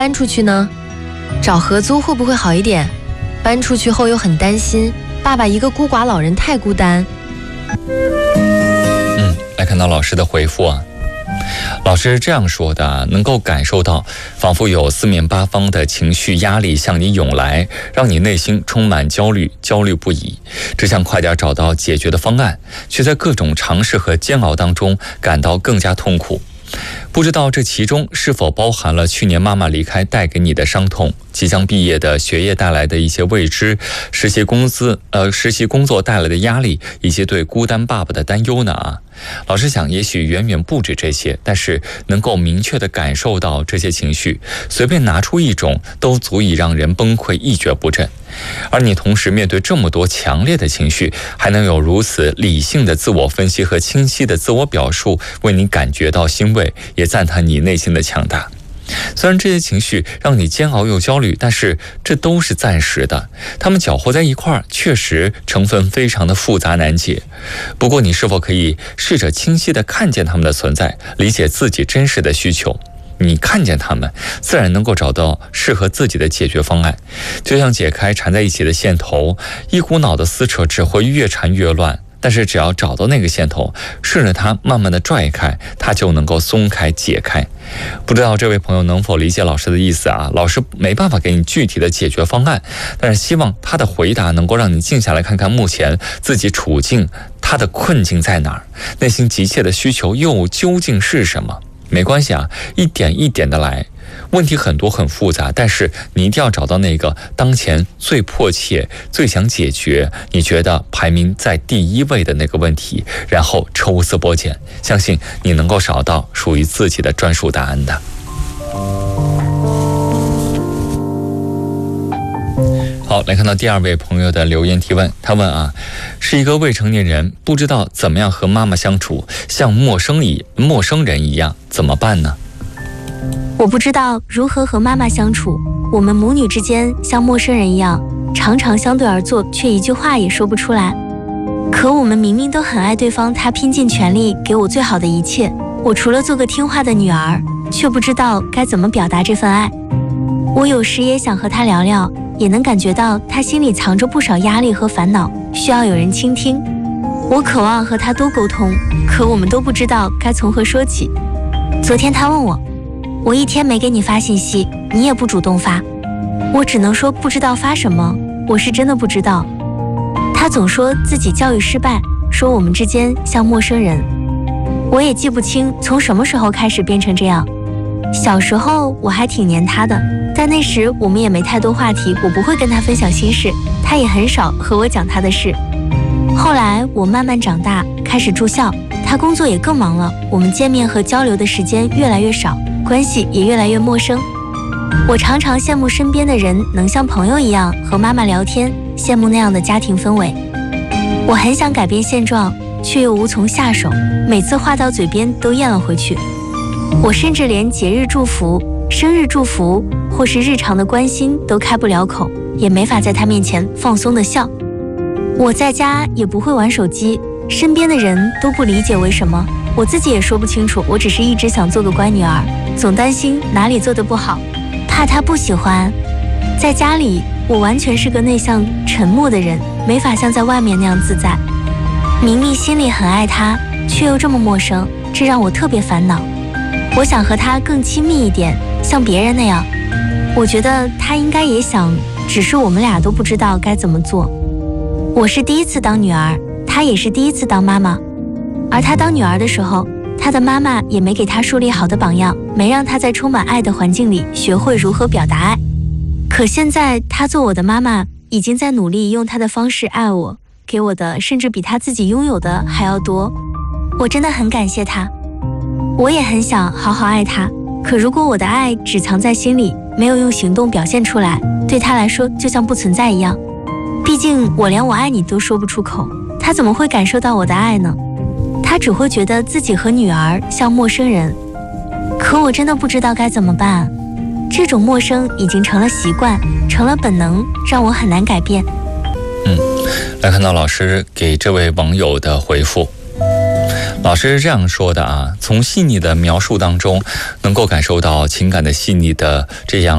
搬出去呢？找合租会不会好一点？搬出去后又很担心，爸爸一个孤寡老人太孤单。 来看到老师的回复啊。老师是这样说的，能够感受到仿佛有四面八方的情绪压力向你涌来，让你内心充满焦虑不已，只想快点找到解决的方案，却在各种尝试和煎熬当中感到更加痛苦。不知道这其中是否包含了去年妈妈离开带给你的伤痛，即将毕业的学业带来的一些未知，实习工作带来的压力，以及对孤单爸爸的担忧呢？老师想也许远远不止这些，但是能够明确地感受到这些情绪，随便拿出一种都足以让人崩溃一蹶不振。而你同时面对这么多强烈的情绪，还能有如此理性的自我分析和清晰的自我表述，为你感觉到欣慰，也赞叹你内心的强大。虽然这些情绪让你煎熬又焦虑，但是这都是暂时的，它们搅和在一块儿，确实成分非常的复杂难解。不过你是否可以试着清晰地看见它们的存在，理解自己真实的需求？你看见它们，自然能够找到适合自己的解决方案。就像解开缠在一起的线头，一股脑的撕扯只会越缠越乱，但是只要找到那个线头，顺着它慢慢的拽开，它就能够松开解开。不知道这位朋友能否理解老师的意思啊？老师没办法给你具体的解决方案，但是希望他的回答能够让你静下来看看目前自己处境，他的困境在哪儿，内心急切的需求又究竟是什么。没关系啊，一点一点的来。问题很多很复杂，但是你一定要找到那个当前最迫切、最想解决，你觉得排名在第一位的那个问题，然后抽丝剥茧，相信你能够找到属于自己的专属答案的。好，来看到第二位朋友的留言提问，他问啊，是一个未成年人，不知道怎么样和妈妈相处，像陌生人一样，怎么办呢？ 我不知道如何和妈妈相处，我们母女之间像陌生人一样，常常相对而坐，却一句话也说不出来。可我们明明都很爱对方，她拼尽全力给我最好的一切，我除了做个听话的女儿，却不知道该怎么表达这份爱。我有时也想和她聊聊，也能感觉到她心里藏着不少压力和烦恼，需要有人倾听。我渴望和她多沟通，可我们都不知道该从何说起。昨天她问我一天没给你发信息，你也不主动发。我只能说不知道发什么，我是真的不知道。他总说自己教育失败，说我们之间像陌生人。我也记不清从什么时候开始变成这样。小时候我还挺黏他的，但那时我们也没太多话题，我不会跟他分享心事，他也很少和我讲他的事。后来我慢慢长大，开始住校，他工作也更忙了，我们见面和交流的时间越来越少，关系也越来越陌生。我常常羡慕身边的人能像朋友一样和妈妈聊天，羡慕那样的家庭氛围。我很想改变现状，却又无从下手，每次话到嘴边都咽了回去。我甚至连节日祝福、生日祝福或是日常的关心都开不了口，也没法在他面前放松的笑。我在家也不会玩手机，身边的人都不理解为什么，我自己也说不清楚，我只是一直想做个乖女儿，总担心哪里做得不好，怕他不喜欢。在家里，我完全是个内向沉默的人，没法像在外面那样自在。明明心里很爱他，却又这么陌生，这让我特别烦恼。我想和他更亲密一点，像别人那样。我觉得他应该也想，只是我们俩都不知道该怎么做。我是第一次当女儿，他也是第一次当妈妈。而他当女儿的时候，他的妈妈也没给他树立好的榜样，没让他在充满爱的环境里学会如何表达爱。可现在他做我的妈妈，已经在努力用他的方式爱我，给我的甚至比他自己拥有的还要多。我真的很感谢他，我也很想好好爱他，可如果我的爱只藏在心里，没有用行动表现出来，对他来说就像不存在一样。毕竟我连我爱你都说不出口，他怎么会感受到我的爱呢？他只会觉得自己和女儿像陌生人。可我真的不知道该怎么办，这种陌生已经成了习惯，成了本能，让我很难改变。 来看到老师给这位网友的回复。老师是这样说的啊，从细腻的描述当中能够感受到情感的细腻的这样